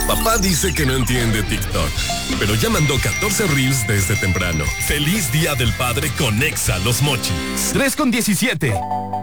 Papá dice que no entiende TikTok, pero ya mandó 14 reels desde temprano. Feliz Día del Padre con Exa Los Mochis. 3:17.